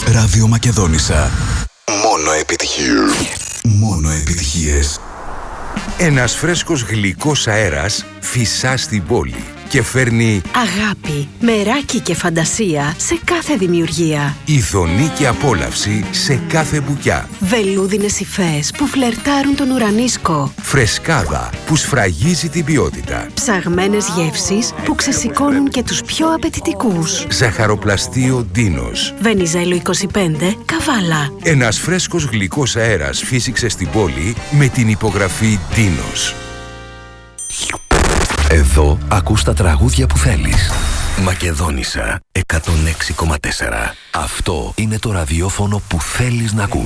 Ράδιο Μακεδόνισσα. Μόνο επιτυχίες. Μόνο επιτυχίες. Ένας φρέσκος γλυκός αέρας φυσά στην πόλη και φέρνει αγάπη, μεράκι και φαντασία σε κάθε δημιουργία. ειδονή και απόλαυση σε κάθε μπουκιά. Βελούδινες υφές που φλερτάρουν τον ουρανίσκο. Φρεσκάδα που σφραγίζει την ποιότητα. Ψαγμένες γεύσεις που ξεσηκώνουν και τους πιο απαιτητικούς. Ζαχαροπλαστείο Ντίνος. Βενιζέλο 25, Καβάλα. Ένας φρέσκος γλυκός αέρας φύσηξε στην πόλη με την υπογραφή Ντίνος. Εδώ ακούς τα τραγούδια που θέλεις. Μακεδόνισσα 106,4. Αυτό είναι το ραδιόφωνο που θέλεις να ακούς.